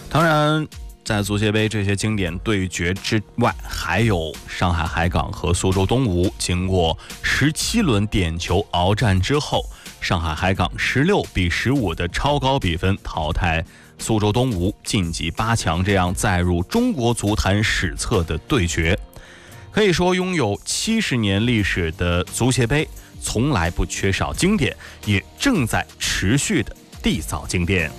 当然，在足协杯这些经典对决之外，还有上海海港和苏州东吴。经过17轮点球鏖战之后，上海海港16-15的超高比分淘汰苏州东吴，晋级8强，这样载入中国足坛史册的对决。可以说，拥有70年历史的足协杯从来不缺少经典，也正在持续的缔造经典。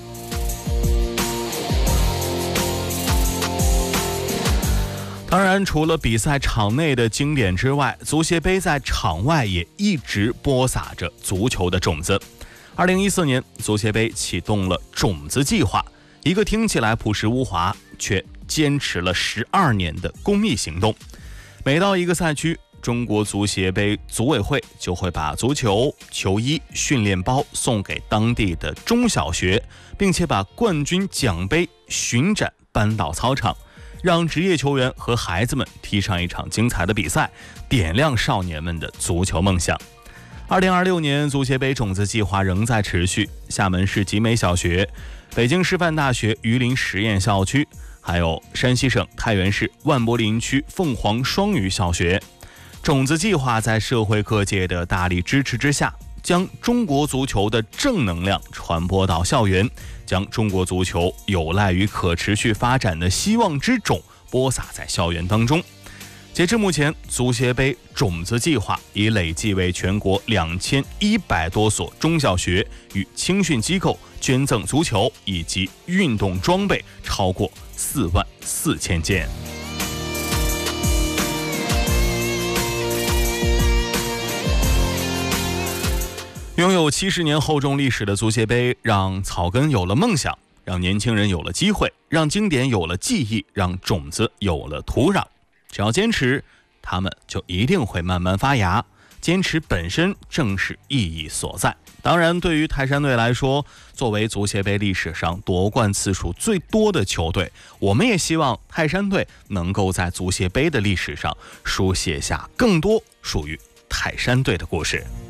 当然，除了比赛场内的经典之外，足协杯在场外也一直播撒着足球的种子。2014年，足协杯启动了种子计划，一个听起来朴实无华，却坚持了12年的公益行动。每到一个赛区，中国足协杯组委会就会把足球、球衣、训练包送给当地的中小学，并且把冠军奖杯巡展搬到操场，让职业球员和孩子们踢上一场精彩的比赛，点亮少年们的足球梦想。2026年，足协杯种子计划仍在持续，厦门市集美小学、北京师范大学榆林实验校区，还有山西省太原市万柏林区凤凰双语小学。种子计划在社会各界的大力支持之下，将中国足球的正能量传播到校园，将中国足球有赖于可持续发展的希望之种播撒在校园当中。截至目前，足协杯种子计划已累计为全国2100多所中小学与青训机构捐赠足球以及运动装备超过44000件。拥有70年厚重历史的足协杯，让草根有了梦想，让年轻人有了机会，让经典有了记忆，让种子有了土壤。只要坚持，他们就一定会慢慢发芽。坚持本身正是意义所在。当然，对于泰山队来说，作为足协杯历史上夺冠次数最多的球队，我们也希望泰山队能够在足协杯的历史上书写下更多属于泰山队的故事。